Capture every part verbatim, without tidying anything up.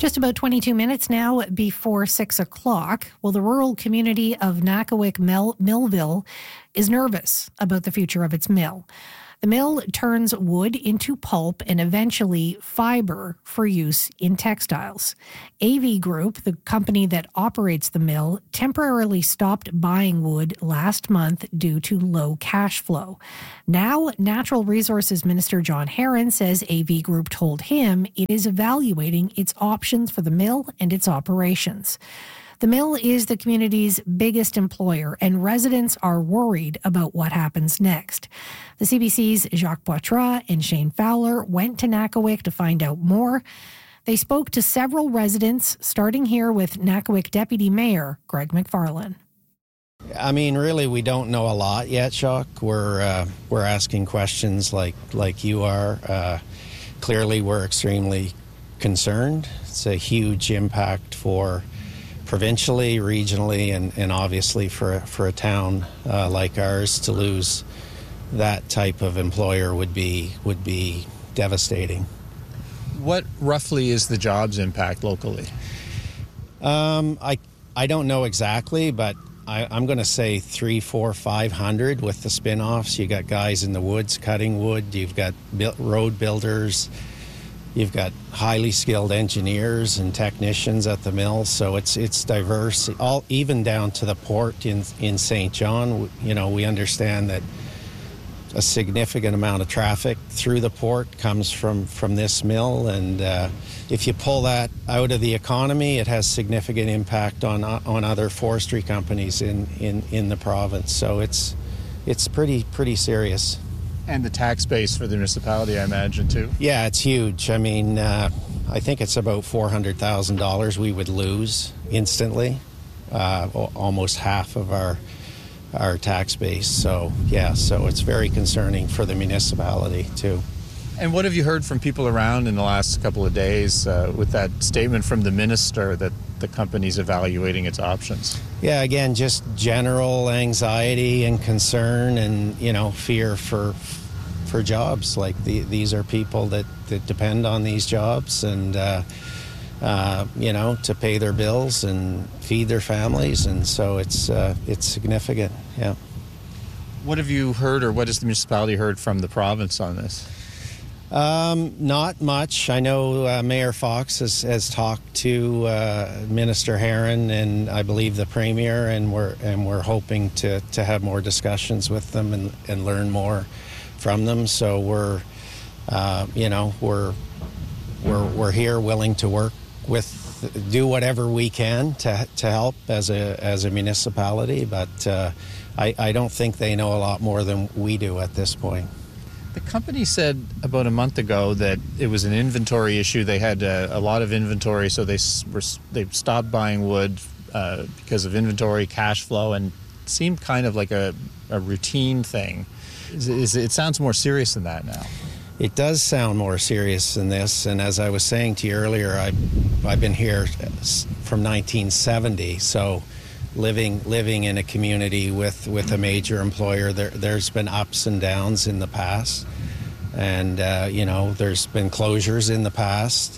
Just about twenty-two minutes now before six o'clock. Well, the rural community of Nakawik Mel- Millville is nervous about the future of its mill. The mill turns wood into pulp and eventually fiber for use in textiles. A V Group, the company that operates the mill, temporarily stopped buying wood last month due to low cash flow. Now, Natural Resources Minister John Herron says A V Group told him it is evaluating its options for the mill and its operations. The mill is the community's biggest employer, and residents are worried about what happens next. The C B C's Jacques Poitras and Shane Fowler went to Nakawik to find out more. They spoke to several residents, starting here with Nakawik Deputy Mayor Greg McFarlane. I mean, really, we don't know a lot yet, Jacques. We're uh, we're asking questions like like you are. Uh, clearly, we're extremely concerned. It's a huge impact for provincially, regionally, and, and obviously for, for a town uh, like ours to lose that type of employer would be would be devastating. What roughly is the jobs impact locally? Um, I I don't know exactly, but I, I'm going to say three, four, five hundred with the spin-offs. You got guys in the woods cutting wood. You've got bu- road builders. You've got highly skilled engineers and technicians at the mill, so it's it's diverse. All even down to the port in in Saint John. You know, we understand that a significant amount of traffic through the port comes from from this mill, and uh, if you pull that out of the economy, it has significant impact on on other forestry companies in in, in the province. So it's it's pretty pretty serious. And the tax base for the municipality, I imagine, too? Yeah, it's huge. I mean, uh, I think it's about four hundred thousand dollars we would lose instantly, uh, almost half of our our tax base. So, yeah, so it's very concerning for the municipality, too. And what have you heard from people around in the last couple of days uh, with that statement from the minister that the company's evaluating its options? Yeah, again, just general anxiety and concern and, you know, fear for for jobs. Like the, these are people that, that depend on these jobs and, uh, uh, you know, to pay their bills and feed their families. And so it's uh, it's significant, yeah. What have you heard, or what has the municipality heard from the province on this? Um, not much. I know uh, Mayor Fox has, has talked to uh, Minister Herron and I believe the Premier, and we're and we're hoping to, to have more discussions with them and, and learn more from them. So we're, uh, you know, we're we're we're here, willing to work with, do whatever we can to to help as a as a municipality. But uh, I I don't think they know a lot more than we do at this point. The company said about a month ago that it was an inventory issue. They had a, a lot of inventory, so they were they stopped buying wood uh, because of inventory, cash flow, and it seemed kind of like a, a routine thing. Is, is, it sounds more serious than that now. It does sound more serious than this, and as I was saying to you earlier, I, I've been here from nineteen seventy, so living living in a community with, with a major employer, there, there's been ups and downs in the past, and uh, you know, there's been closures in the past,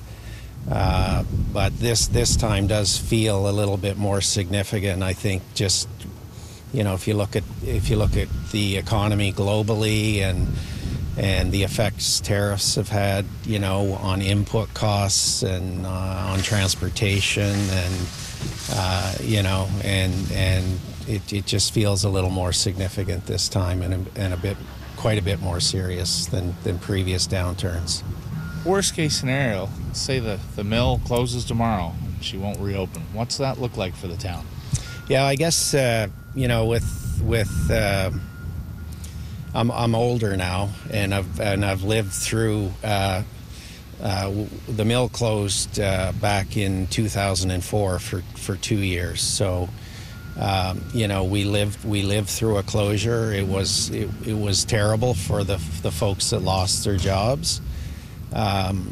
uh, but this this time does feel a little bit more significant. I think just, you know, if you look at if you look at the economy globally and and the effects tariffs have had, you know, on input costs and uh, on transportation and Uh, you know, and and it, it just feels a little more significant this time, and a, and a bit, quite a bit more serious than, than previous downturns. Worst case scenario, say the, the mill closes tomorrow, she won't reopen. What's that look like for the town? Yeah, I guess uh, you know, with with uh, I'm I'm older now, and I've and I've lived through. Uh, Uh, the mill closed uh, back in two thousand four for, for two years. So, um, you know, we lived we lived through a closure. It was it, it was terrible for the the folks that lost their jobs. Um,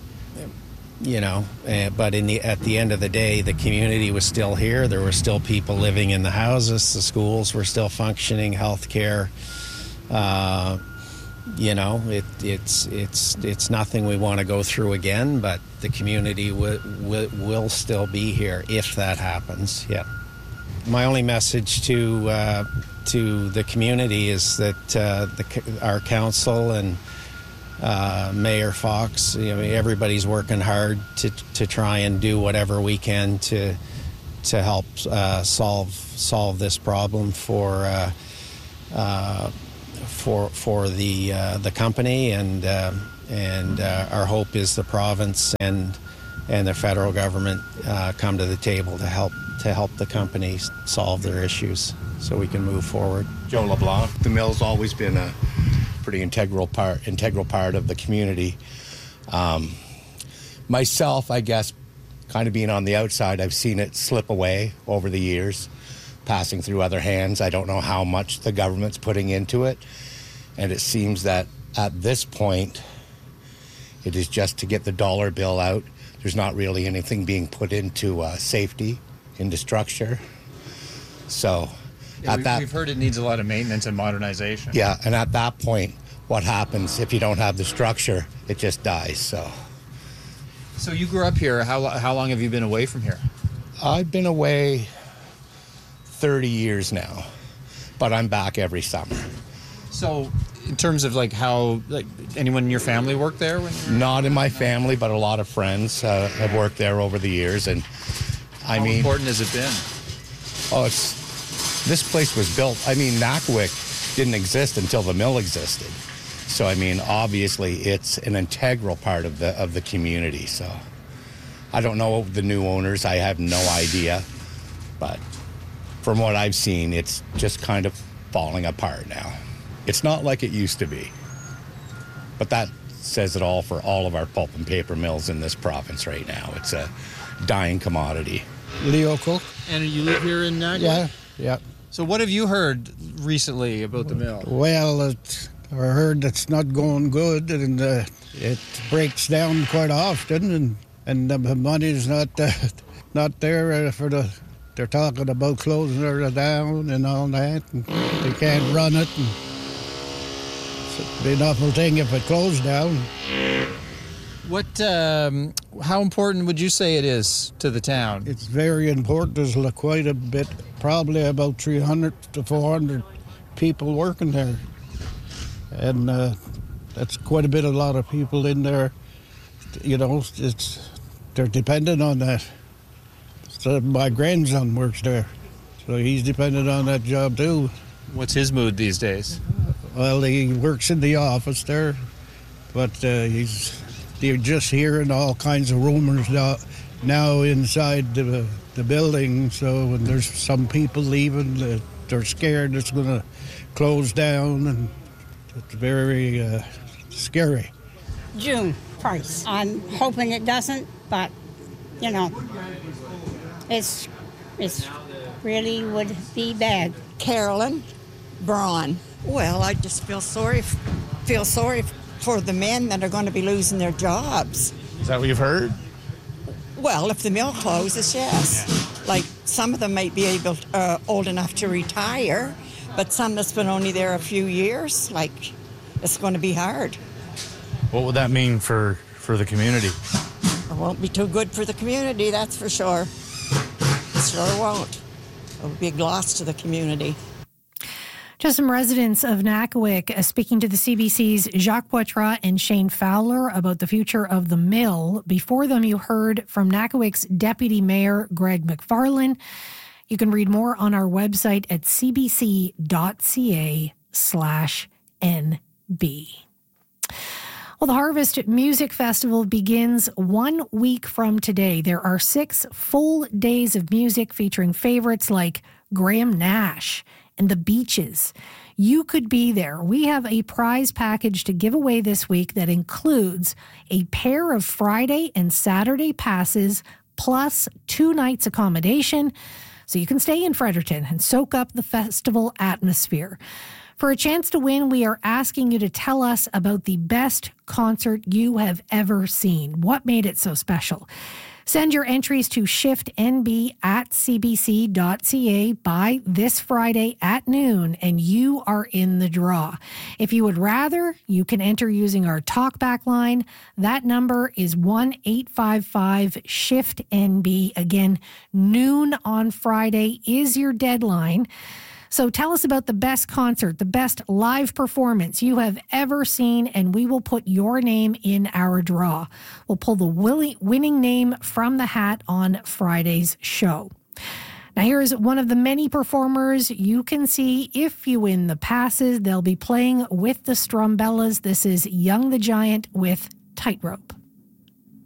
you know, uh, but in the at the end of the day, the community was still here. There were still people living in the houses. The schools were still functioning. Healthcare. Uh, you know, it, it's it's it's nothing we want to go through again, but the community w- w- will still be here if that happens. Yeah. My only message to uh, to the community is that uh, the, our council and uh, Mayor Fox, you know, everybody's working hard to to try and do whatever we can to to help uh, solve solve this problem for uh, uh, for for the uh, the company, and uh, and uh, our hope is the province and and the federal government uh, come to the table to help to help the company solve their issues so we can move forward. Joe LeBlanc. The mill's always been a pretty integral part integral part of the community. Um, myself, I guess, kind of being on the outside, I've seen it slip away over the years, passing through other hands. I don't know how much the government's putting into it, and it seems that at this point, it is just to get the dollar bill out. There's not really anything being put into uh, safety, into structure. So Yeah, at we've, that, we've heard it needs a lot of maintenance and modernization. yeah, and at that point, what happens if you don't have the structure? It just dies. So So you grew up here. How how long have you been away from here? I've been away thirty years now, but I'm back every summer. So in terms of like how, like anyone in your family worked there when you were? Not in my family, but a lot of friends uh, have worked there over the years, and I How mean, important has it been? oh, it's this place was built. I mean, Nakawic didn't exist until the mill existed. So I mean, obviously, it's an integral part of the of the community. So I don't know the new owners. I have no idea, but from what I've seen, it's just kind of falling apart now. It's not like it used to be. But that says it all for all of our pulp and paper mills in this province right now. It's a dying commodity. Leo Cook. And you live here in Nakawic? Yeah, yeah. So what have you heard recently about the mill? Well, it, I heard it's not going good, and uh, it breaks down quite often, and and the money's not uh, not there uh, for the. They're talking about closing it down and all that, and they can't run it. And it'd be an awful thing if it closed down. What? Um, how important would you say it is to the town? It's very important. There's like quite a bit, probably about three hundred to four hundred people working there. And uh, that's quite a bit, a lot of people in there. You know, it's they're dependent on that. So my grandson works there, so he's dependent on that job too. What's his mood these days? Well, he works in the office there, but uh, he's they're just hearing all kinds of rumors now, now inside the the building. So when there's some people leaving, uh, they're scared it's going to close down, and it's very uh, scary. June Price. I'm hoping it doesn't, but you know, it's it's really would be bad. Carolyn Braun. Well, I just feel sorry feel sorry for the men that are going to be losing their jobs. Is that what you've heard? Well, if the mill closes, yes. Yeah. Like some of them might be able uh, old enough to retire, but some that's been only there a few years, like it's going to be hard. What would that mean for, for the community? It won't be too good for the community, that's for sure. It sure won't. It will be a loss to the community. Just some residents of Nakawic uh, speaking to the C B C's Jacques Poitras and Shane Fowler about the future of the mill. Before them, you heard from Nakawic's Deputy Mayor, Greg McFarlane. You can read more on our website at cbc.ca slash NB. Well, the Harvest Music Festival begins one week from today. There are six full days of music featuring favorites like Graham Nash and The Beaches. You could be there. We have a prize package to give away this week that includes a pair of Friday and Saturday passes plus two nights accommodation, so you can stay in Fredericton and soak up the festival atmosphere. For a chance to win, we are asking you to tell us about the best concert you have ever seen. What made it so special? Send your entries to shiftnb at c b c dot c a by this Friday at noon, and you are in the draw. If you would rather, you can enter using our talkback line. That number is one eight five five shift N B. Again, noon on Friday is your deadline. So tell us about the best concert, the best live performance you have ever seen, and we will put your name in our draw. We'll pull the winning name from the hat on Friday's show. Now, here is one of the many performers you can see if you win the passes. They'll be playing with the Strumbellas. This is Young the Giant with Tightrope.